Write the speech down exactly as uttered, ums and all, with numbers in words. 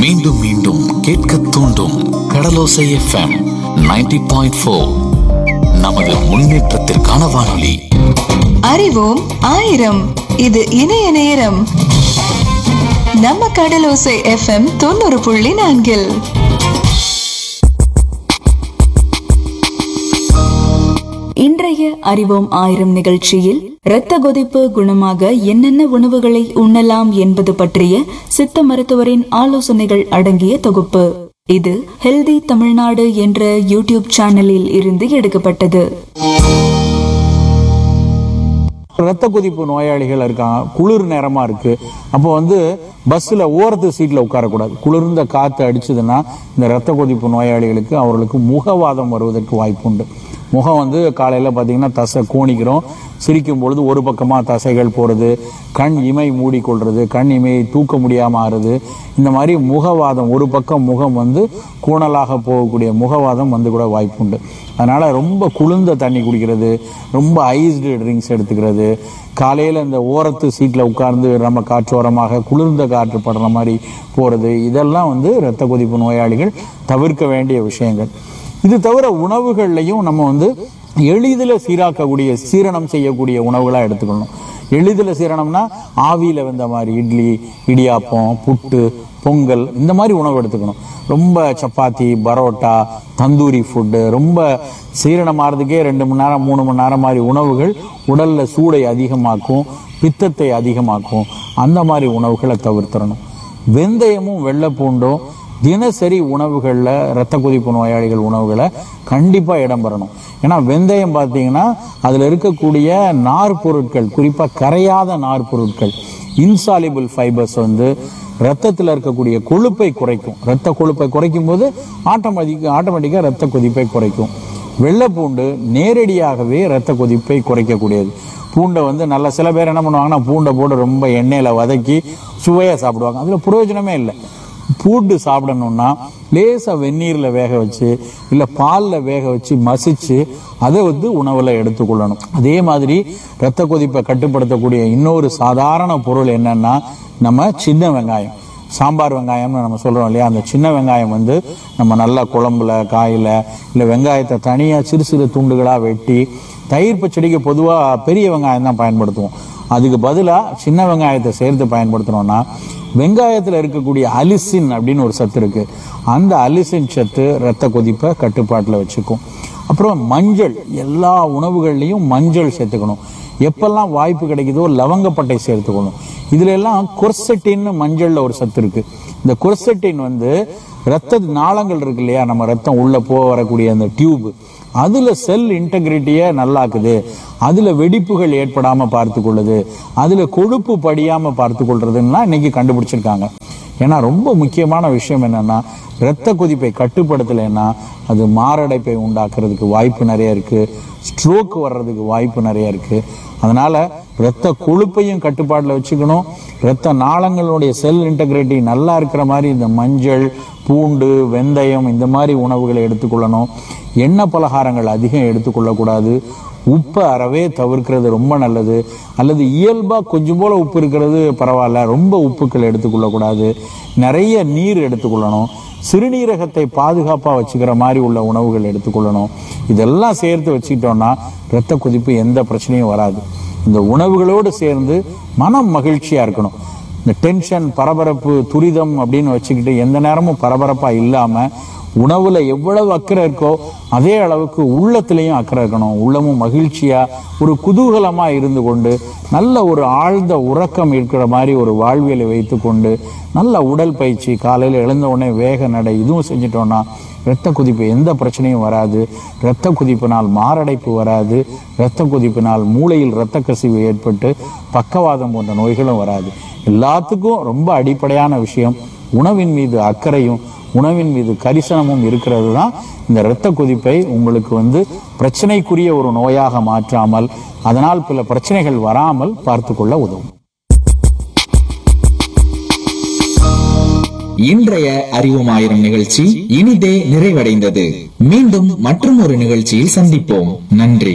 மீண்டும் மீண்டும் கேட்க தூண்டும் கடலோசை எஃப்எம் நைன்டி பாயிண்ட் ஃபோர். நமது முன்னேற்றத்திற்கான வானொலி. அறிவோம் ஆயிரம். இது இணைய நேரம். நம்ம கடலோசை எஃப்எம் தொண்ணூறு புள்ளி நான்கில் இன்றைய அறிவோம் ஆயிரம் நிகழ்ச்சியில் இரத்த கொதிப்பு குணமாக என்னென்ன உணவுகளை உண்ணலாம் என்பது பற்றிய சித்த மருத்துவரின் ஆலோசனைகள் அடங்கிய தொகுப்பு. இது ஹெல்தி தமிழ்நாடு என்ற யூடியூப் சேனலில் இருந்து எடுக்கப்பட்டது. ரத்த கொதிப்பு நோயாளிகள் இருக்காங்க, குளிர் நேரமா இருக்கு, அப்போ வந்து பஸ்ல ஓரத்து சீட்ல உட்காரக்கூடாது. குளிர்ந்த காத்து அடிச்சதுன்னா இந்த ரத்த கொதிப்பு நோயாளிகளுக்கு அவர்களுக்கு முகவாதம் வருவதற்கு வாய்ப்பு உண்டு. முகம் வந்து காலையில் பார்த்தீங்கன்னா தசை கோணிக்கிறோம், சிரிக்கும் பொழுது ஒரு பக்கமாக தசைகள் போகிறது, கண் இமை மூடிக்கொள்வது, கண் இமையை தூக்க முடியாமல் ஆறுது. இந்த மாதிரி முகவாதம், ஒரு பக்கம் முகம் வந்து கூணலாக போகக்கூடிய முகவாதம் வந்து கூட வாய்ப்பு உண்டு. அதனால் ரொம்ப குளிர்ந்த தண்ணி குடிக்கிறது, ரொம்ப ஐஸ்டு ட்ரிங்க்ஸ் எடுத்துக்கிறது, காலையில் இந்த ஓரத்து சீட்டில் உட்கார்ந்து நம்ம காற்றோரமாக குளிர்ந்த காற்று படுற மாதிரி போகிறது, இதெல்லாம் வந்து இரத்த கொதிப்பு நோயாளிகள் தவிர்க்க வேண்டிய விஷயங்கள். இது தவிர உணவுகள்லையும் நம்ம வந்து எளிதில் சீராக்கக்கூடிய சீரணம் செய்யக்கூடிய உணவுகளாக எடுத்துக்கணும். எளிதில் சீரணம்னா ஆவியில் வந்த மாதிரி இட்லி, இடியாப்பம், புட்டு, பொங்கல், இந்த மாதிரி உணவு எடுத்துக்கணும். ரொம்ப சப்பாத்தி, பரோட்டா, தந்தூரி ஃபுட்டு, ரொம்ப சீரணமாகிறதுக்கே ரெண்டு மணி நேரம் மூணு மணி நேரம் மாதிரி உணவுகள் உடலில் சூடை அதிகமாக்கும், பித்தத்தை அதிகமாக்கும். அந்த மாதிரி உணவுகளை தவிர்த்திடணும். வெந்தயமும் வெள்ளைப்பூண்டும் தினசரி உணவுகளில் இரத்த கொதிப்பு நோயாளிகள் உணவுகளை கண்டிப்பாக இடம்பெறணும். ஏன்னா வெந்தயம் பார்த்தீங்கன்னா அதில் இருக்கக்கூடிய நார் பொருட்கள், குறிப்பாக கரையாத நார் பொருட்கள், இன்சாலிபிள் ஃபைபர்ஸ் வந்து ரத்தத்தில் இருக்கக்கூடிய கொழுப்பை குறைக்கும். இரத்த கொழுப்பை குறைக்கும் போது ஆட்டோமேட்டிக் ஆட்டோமேட்டிக்காக இரத்த கொதிப்பை குறைக்கும். வெள்ளைப்பூண்டு நேரடியாகவே இரத்த கொதிப்பை குறைக்கக்கூடியது. பூண்டை வந்து நல்ல சில பேர் என்ன பண்ணுவாங்கன்னா பூண்டை போட்டு ரொம்ப எண்ணெயில் வதக்கி சுவையாக சாப்பிடுவாங்க. அதில் பிரயோஜனமே இல்லை. பூண்டு சாப்பிடணும்னா லேசாக வெந்நீரில் வேக வச்சு இல்லை பாலில் வேக வச்சு மசிச்சு அதை வந்து உணவில் எடுத்துக்கொள்ளணும். அதே மாதிரி இரத்த கொதிப்பை கட்டுப்படுத்தக்கூடிய இன்னொரு சாதாரண பொருள் என்னன்னா நம்ம சின்ன வெங்காயம், சாம்பார் வெங்காயம்னு நம்ம சொல்கிறோம் இல்லையா, அந்த சின்ன வெங்காயம் வந்து நம்ம நல்லா குழம்புல, காயில் இல்லை வெங்காயத்தை தனியாக சிறு சிறு துண்டுகளாக வெட்டி, தயிர் பச்சடிக்கு பொதுவாக பெரிய வெங்காயம் தான் பயன்படுத்துவோம். அதுக்கு பதிலாக சின்ன வெங்காயத்தை சேர்த்து பயன்படுத்தினோம்னா வெங்காயத்தில் இருக்கக்கூடிய அலிசின் அப்படின்னு ஒரு சத்து இருக்குது. அந்த அலிசின் சத்து இரத்த கொதிப்பை கட்டுப்பாட்டில் வச்சுக்கும். அப்புறம் மஞ்சள், எல்லா உணவுகள்லையும் மஞ்சள் சேர்த்துக்கணும். எப்பெல்லாம் வாய்ப்பு கிடைக்குதோ லவங்கப்பட்டை சேர்த்துக்கணும். இதுல எல்லாம் கொர்செட்டின்னு மஞ்சள்ல ஒரு சத்து இருக்கு. இந்த கொர்செட்டின் வந்து இரத்த நாளங்கள் இருக்கு இல்லையா, நம்ம ரத்தம் உள்ள போக வரக்கூடிய அந்த டியூப், அதுல செல் இன்டெகிரிட்டியை நல்லாக்குது, அதுல வெடிப்புகள் ஏற்படாம பார்த்து கொள்ளுது, அதுல கொழுப்பு படியாம பார்த்து கொள்றதுன்னா இன்னைக்கு கண்டுபிடிச்சிருக்காங்க. ஏன்னா ரொம்ப முக்கியமான விஷயம் என்னன்னா இரத்த கொதிப்பை கட்டுப்படுத்தலைன்னா அது மாரடைப்பை உண்டாக்குறதுக்கு வாய்ப்பு நிறைய இருக்கு, ஸ்ட்ரோக் வர்றதுக்கு வாய்ப்பு நிறைய இருக்கு. அதனால இரத்த கொழுப்பையும் கட்டுப்பாட்டில் வச்சுக்கணும். இரத்த நாளங்களுடைய செல் இன்டெகிரிட்டி நல்லா இருக்கிற மாதிரி இந்த மஞ்சள், பூண்டு, வெந்தயம் இந்த மாதிரி உணவுகளை எடுத்துக்கொள்ளணும். எண்ணெய் பலகாரங்கள் அதிகம் எடுத்துக்கொள்ளக்கூடாது. உப்பை அறவே தவிர்க்கிறது ரொம்ப நல்லது. அல்லது இயல்பாக கொஞ்சம் போல உப்பு இருக்கிறது பரவாயில்ல, ரொம்ப உப்புக்கள் எடுத்துக்கொள்ளக்கூடாது. நிறைய நீர் எடுத்துக்கொள்ளணும். சிறுநீரகத்தை பாதுகாப்பாக வச்சுக்கிற மாதிரி உள்ள உணவுகள் எடுத்துக்கொள்ளணும். இதெல்லாம் சேர்த்து வச்சுக்கிட்டோம்னா இரத்த கொதிப்பு எந்த பிரச்சனையும் வராது. இந்த உணவுகளோடு சேர்ந்து மனம் மகிழ்ச்சியாக இருக்கணும். இந்த டென்ஷன், பரபரப்பு, துரிதம் அப்படின்னு வச்சுக்கிட்டு எந்த நேரமும் பரபரப்பாக இல்லாமல் உணவுல எவ்வளவு அக்கறை இருக்கோ அதே அளவுக்கு உள்ளத்திலையும் அக்கறை இருக்கணும். உள்ளமும் மகிழ்ச்சியா ஒரு குதூகலமா இருந்து கொண்டு நல்ல ஒரு ஆழ்ந்த உறக்கம் இருக்கிற மாதிரி ஒரு வாழ்வியலை வைத்து கொண்டு நல்ல உடல் பயிற்சி, காலையில் எழுந்த உடனே வேக நடை, இதுவும் செஞ்சிட்டோம்னா இரத்த கொதிப்பு எந்த பிரச்சனையும் வராது. இரத்த கொதிப்பினால் மாரடைப்பு வராது. இரத்த கொதிப்பினால் மூளையில் இரத்த கசிவு ஏற்பட்டு பக்கவாதம் போன்ற நோய்களும் வராது. எல்லாத்துக்கும் ரொம்ப அடிப்படையான விஷயம் உணவின் மீது அக்கறையும் உணவின் மீது கரிசனமும் இருக்கிறது தான் இந்த இரத்த கொதிப்பை உங்களுக்கு வந்து பிரச்சனைக்குரிய ஒரு நோயாக மாற்றாமல், அதனால் பல பிரச்சனைகள் வராமல் பார்த்து கொள்ள உதவும். இன்றைய அறிவோம் ஆயிரம் நிகழ்ச்சி இனிதே நிறைவடைந்தது. மீண்டும் மற்றும் ஒரு நிகழ்ச்சியில் சந்திப்போம். நன்றி.